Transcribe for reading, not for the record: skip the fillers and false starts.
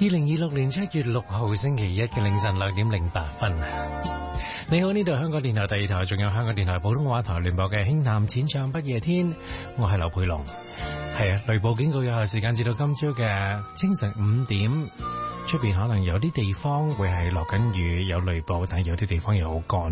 2026年7月6號星期一嘅凌晨2點08分。你好，呢度香港電台第二台，仲有香港電台普通話台聯播嘅輕談淺唱不夜天，我係劉佩龍。係啊，雷暴警告有效時間至到今朝嘅清晨5點。出邊可能有啲地方會係落緊雨，有雷暴，但係有啲地方又好乾